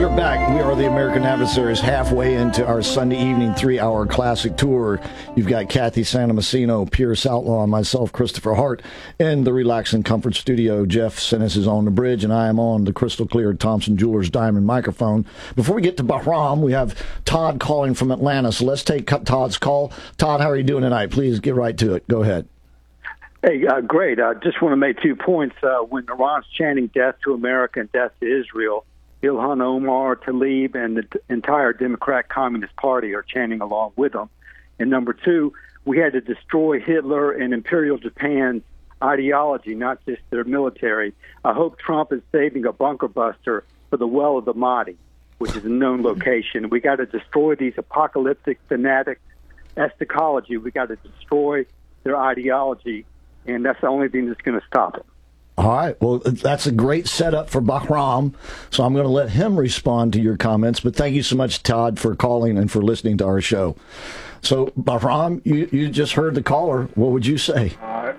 We're back. We are the American Adversaries, halfway into our Sunday evening 3-hour classic tour. You've got Kathy Santomassino, Pierce Outlaw, and myself, Christopher Hart, in the Relax and Comfort studio. Jeff Sinnis is on the bridge, and I am on the crystal clear Thompson Jewelers Diamond microphone. Before we get to Bahram, we have Todd calling from Atlanta, so let's take Todd's call. Todd, how are you doing tonight? Please get right to it. Go ahead. Hey, great. I just want to make 2 points. When Iran's chanting death to America and death to Israel, Ilhan Omar, Tlaib, and the entire Democrat Communist Party are chanting along with them. And number 2, we had to destroy Hitler and Imperial Japan's ideology, not just their military. I hope Trump is saving a bunker buster for the Well of the Mahdi, which is a known location. We got to destroy these apocalyptic fanatics' eschatology. We got to destroy their ideology, and that's the only thing that's going to stop it. All right. Well, that's a great setup for Bahram, so I'm going to let him respond to your comments. But thank you so much, Todd, for calling and for listening to our show. So, Bahram, you just heard the caller. What would you say?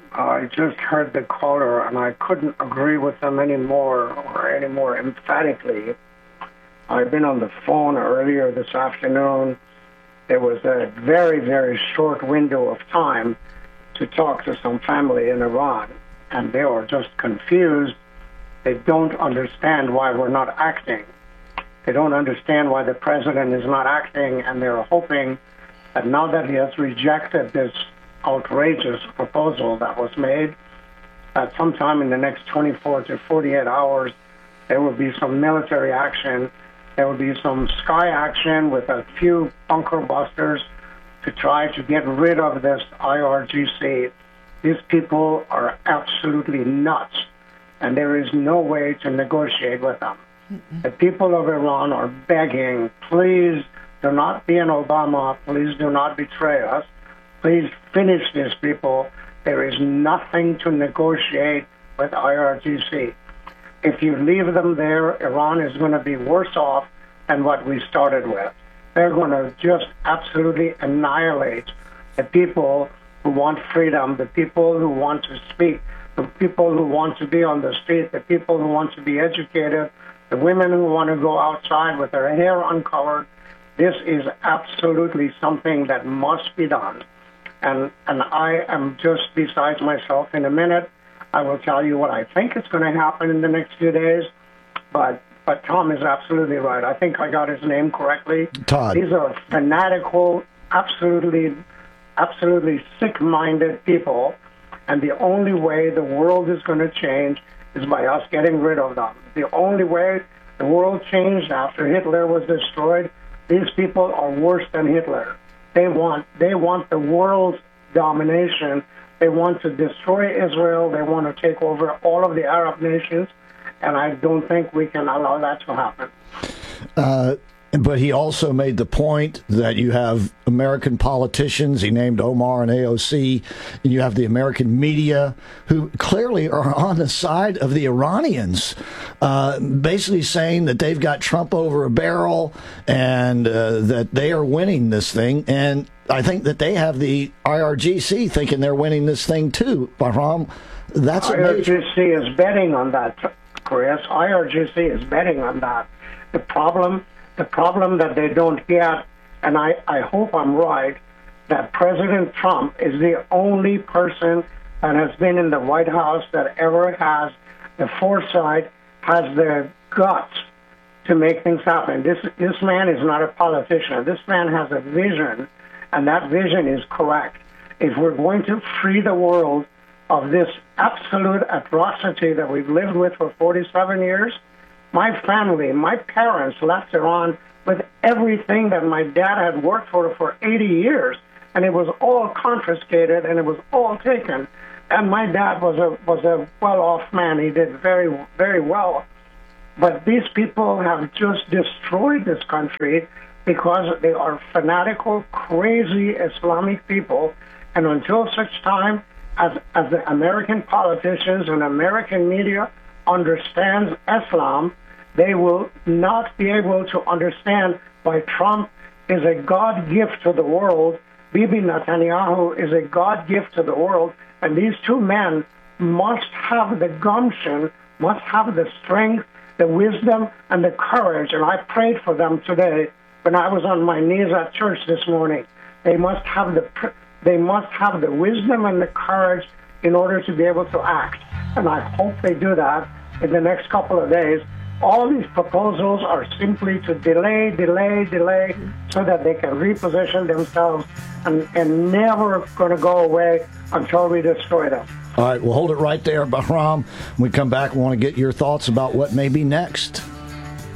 I just heard the caller, and I couldn't agree with them any more emphatically. I've been on the phone earlier this afternoon. There was a very, very short window of time to talk to some family in Iran, and they are just confused. They don't understand why we're not acting. They don't understand why the president is not acting, and they're hoping that now that he has rejected this outrageous proposal that was made, that sometime in the next 24 to 48 hours, there will be some military action. There will be some sky action with a few bunker busters to try to get rid of this IRGC. These people are absolutely nuts, and there is no way to negotiate with them. The people of Iran are begging, please do not be an Obama, please do not betray us, please finish these people. There is nothing to negotiate with IRGC. If you leave them there, Iran is going to be worse off than what we started with. They're going to just absolutely annihilate the people who want freedom, the people who want to speak, the people who want to be on the street, the people who want to be educated, the women who want to go outside with their hair uncovered. This is absolutely something that must be done. And I am just besides myself. In a minute, I will tell you what I think is going to happen in the next few days. But Tom is absolutely right. I think I got his name correctly. Todd. These are fanatical, absolutely sick-minded people. And the only way the world is going to change is by us getting rid of them. The only way the world changed after Hitler was destroyed, these people are worse than Hitler. They want the world's domination. They want to destroy Israel. They want to take over all of the Arab nations. And I don't think we can allow that to happen. But he also made the point that you have American politicians, he named Omar and AOC, and you have the American media who clearly are on the side of the Iranians, basically saying that they've got Trump over a barrel and that they are winning this thing. And I think that they have the IRGC thinking they're winning this thing too. Bahram, that's IRGC is betting on that, Chris. IRGC is betting on that. The problem that they don't get, and I hope I'm right, that President Trump is the only person that has been in the White House that ever has the foresight, has the guts to make things happen. This man is not a politician. This man has a vision, and that vision is correct. If we're going to free the world of this absolute atrocity that we've lived with for 47 years, my family, my parents left Iran with everything that my dad had worked for 80 years, and it was all confiscated and it was all taken. And my dad was a well-off man. He did very, very well. But these people have just destroyed this country because they are fanatical, crazy Islamic people. And until such time as the American politicians and American media understands Islam, they will not be able to understand why Trump is a God gift to the world. Bibi Netanyahu is a God gift to the world. And these two men must have the gumption, must have the strength, the the wisdom and the courage, and I prayed for them today when I was on my knees at church this morning. They must have the wisdom and the courage in order to be able to act. And I hope they do that in the next couple of days. All these proposals are simply to delay, so that they can reposition themselves and never going to go away until we destroy them. All right, we'll hold it right there, Bahram. When we come back, we want to get your thoughts about what may be next.